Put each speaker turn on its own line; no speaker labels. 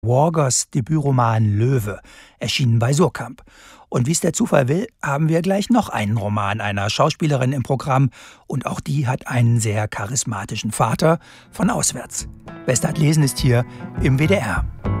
Walgers Debütroman Löwe, erschienen bei Surkamp. Und wie es der Zufall will, haben wir gleich noch einen Roman einer Schauspielerin im Programm. Und auch die hat einen sehr charismatischen Vater von auswärts. Best hat Lesen ist hier im WDR.